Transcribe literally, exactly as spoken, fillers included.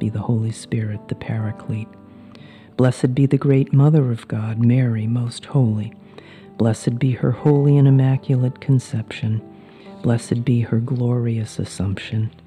be the Holy Spirit, the Paraclete. Blessed be the great Mother of God, Mary, most holy. Blessed be her holy and immaculate conception. Blessed be her glorious Assumption.